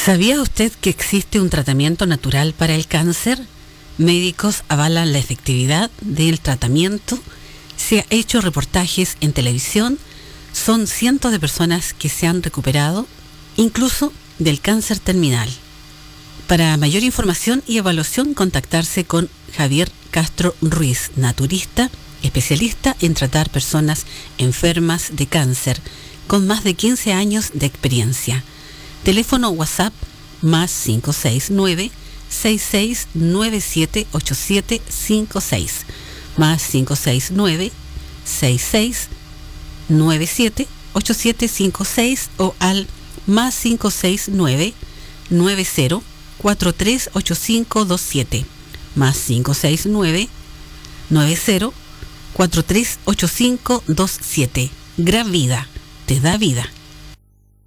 ¿Sabía usted que existe un tratamiento natural para el cáncer? Médicos avalan la efectividad del tratamiento. Se ha hecho reportajes en televisión. Son cientos de personas que se han recuperado, incluso del cáncer terminal. Para mayor información y evaluación, contactarse con Javier Castro Ruiz, naturista, especialista en tratar personas enfermas de cáncer, con más de 15 años de experiencia. Teléfono WhatsApp más 569-6697-8756, más 569-6697-8756 o al más 569-90438527, más 569-90438527. Gran Vida te da vida.